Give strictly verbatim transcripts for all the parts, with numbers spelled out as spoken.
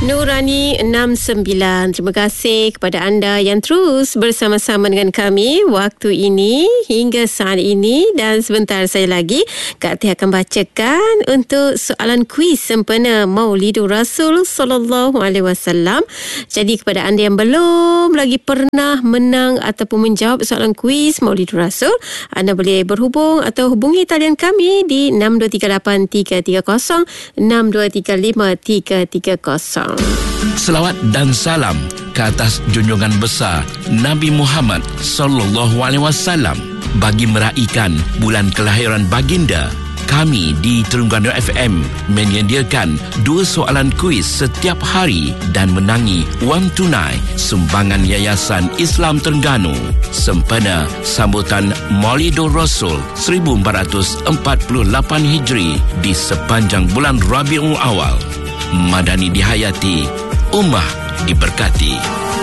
Nurani enam sembilan. Terima kasih kepada anda yang terus bersama-sama dengan kami waktu ini hingga saat ini, dan sebentar saya lagi Kak Tia akan bacakan untuk soalan kuis sempena Maulidur Rasul sallallahu alaihi wasallam. Jadi kepada anda yang belum lagi pernah menang ataupun menjawab soalan kuis Maulidur Rasul, anda boleh berhubung atau hubungi talian kami di enam dua tiga lapan tiga tiga kosong enam dua tiga lima tiga tiga kosong. Selawat dan salam ke atas junjungan besar Nabi Muhammad sallallahu alaihi wasallam. Bagi meraihkan bulan kelahiran baginda, kami di Terengganu F M menyediakan dua soalan kuis setiap hari dan menangi wang tunai sumbangan Yayasan Islam Terengganu sempena sambutan Maulidur Rasul seribu empat ratus empat puluh lapan Hijri di sepanjang bulan Rabiul Awal. Madani dihayati, ummah diberkati.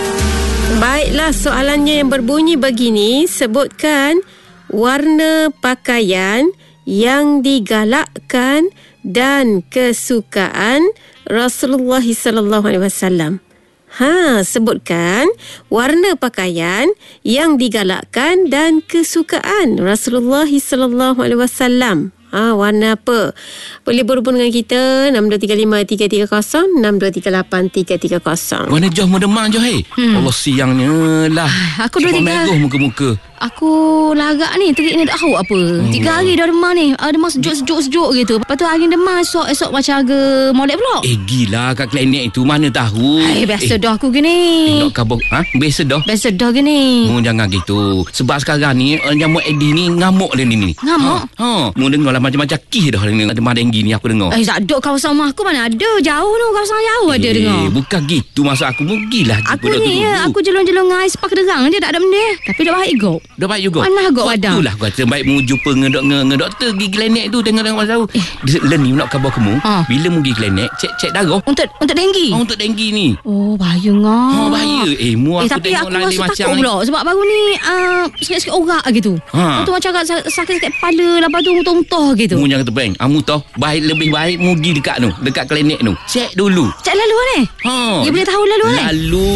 Baiklah, soalannya yang berbunyi begini. Sebutkan warna pakaian yang digalakkan dan kesukaan Rasulullah sallallahu alaihi wasallam. Ha, sebutkan warna pakaian yang digalakkan dan kesukaan Rasulullah sallallahu alaihi wasallam. Ah, ha, warna apa? Boleh berhubung dengan kita enam dua tiga lima tiga tiga kosong enam dua tiga lapan tiga tiga kosong. Warna Joh medemang Joh, hey. Hmm. Allah siangnya lah. Aku dua tiga merah muka-muka. Aku lagak ni, terik ni dah hauk apa. Hmm. Tiga hari dah demam ni. Uh, demam sejuk-sejuk-sejuk gitu. Lepas tu angin demam, esok-esok macam harga molek pula. Eh gila kat klinik itu, mana tahu. Eh biasa eh. dah aku gini. Eh nak kabur, ha? Biasa dah. Biasa dah gini. Mu jangan gitu. Sebab sekarang ni nyamuk Edi ni ngamuk dia ni. Ngamuk? Ha. Ha. Mu dengar lah macam-macam kih dah ni. Demam denggi ni aku dengar. Eh tak ada kawasan rumah aku, mana ada. Jauh tu, kawasan jauh eh, ada dengar. Eh bukan gitu maksud aku. Mu gilah. Aku ni ya, aku jelong-jelong dengan ais pak derang je, tak ada benda. Tapi dah baik juga. Dah baik juga. Mana agak wadah. Itulah aku kata baik mu jumpa dengan nge, nge doktor gigi klinik tu, tengok-tengok masa tahu. Eh. Len ni nak khabar kamu. Ha. Bila mu pergi klinik, cek-cek darah. Untuk untuk denggi. Oh, untuk denggi ni. Oh, bahaya ngah. Oh, bahaya. Eh, mu aku eh, tengok lain macam takut pula sebab baru ni uh, sikit-sikit orak gitu. Ha. Tu macam agak sakit-sakit kepala, lepas tu muntah-muntah gitu. Mu jangan terpeng. Amu tahu, baik lebih baik mu pergi dekat tu, dekat klinik tu. Cek dulu. Cek lalu ni. Ha. Dia boleh tahu lalu ni. Lalu.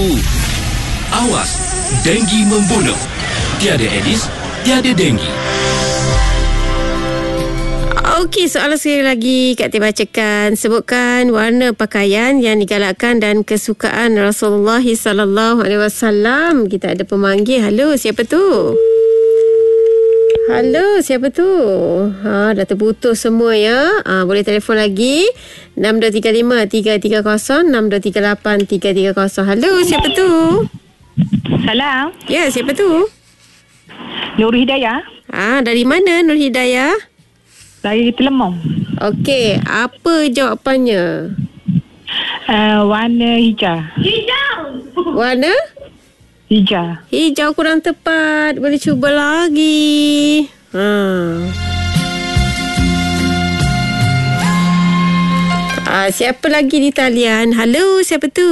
Awas, denggi membunuh. Tiada Edis, tiada denggi. Okey, soalan sekali lagi Kak Tia bacakan. Sebutkan warna pakaian yang digalakkan dan kesukaan Rasulullah sallallahu alaihi wasallam. Kita ada pemanggil. Halo, siapa tu? Halo, siapa tu? Ha, dah terputus semua ya. Ha, boleh telefon lagi enam dua tiga lima tiga tiga kosong enam dua tiga lapan tiga tiga kosong. Halo, siapa tu? Salam. Ya, siapa tu? Nur Hidayah. Ah, dari mana Nur Hidayah? Dari Telemong. Okey, apa jawapannya? Uh, warna hijau. Hijau. Warna? Hijau. Hijau kurang tepat. Boleh cuba lagi. Ha. Ah, siapa lagi di talian? Halo, siapa tu?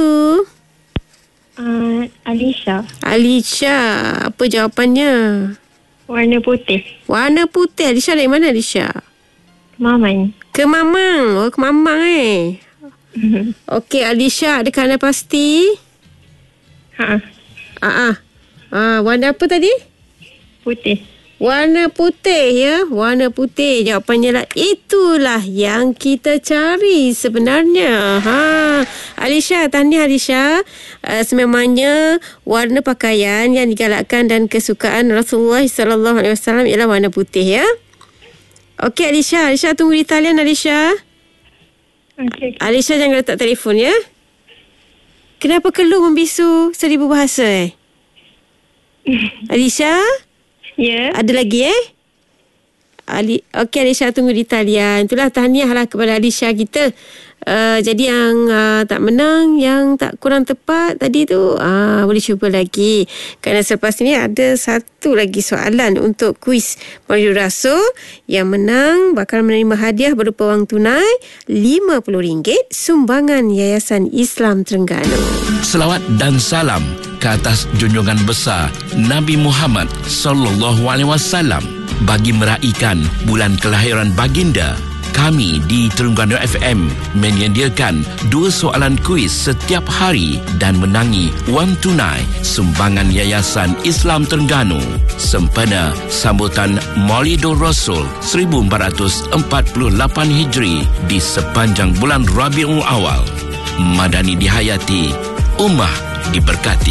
Uh, Alisha. Alisha, apa jawapannya? Warna putih. Warna putih. Alisha dari mana Alisha? Mamang. Ke Mamang. Oh, ke Mamang eh. Okey, Alisha, adakah anda pasti? Ha. Ah, ah. Ah, warna apa tadi? Putih. Warna putih ya. Warna putih. Jawapannya lah. Itulah yang kita cari sebenarnya. Ha. Alisha, tahniah Alisha. Uh, sememangnya warna pakaian yang digalakkan dan kesukaan Rasulullah sallallahu alaihi wasallam ialah warna putih ya. Okey Alisha. Alisha tunggu di talian Alisha. Okey. Okay. Alisha jangan letak telefon ya. Kenapa keluh membisu seribu bahasa eh? Alisha? Ya. Yeah. Ada lagi eh? Ali, Okey Alisha tunggu di talian. Itulah tahniahlah kepada Alisha kita. Uh, jadi yang uh, tak menang, yang tak kurang tepat tadi tu, uh, boleh cuba lagi. Kerana selepas ni ada satu lagi soalan untuk kuis Maulidur Rasul. Yang menang bakal menerima hadiah berupa wang tunai lima puluh ringgit sumbangan Yayasan Islam Terengganu. Selawat dan salam ke atas junjungan besar Nabi Muhammad sallallahu alaihi wasallam. Bagi meraihkan bulan kelahiran baginda, Kami di Terengganu F M menyediakan dua soalan kuis setiap hari dan menangi wang tunai sumbangan Yayasan Islam Terengganu sempena sambutan Maulidur Rasul seribu empat ratus empat puluh lapan Hijri di sepanjang bulan Rabiul Awal. Madani dihayati, ummah diberkati.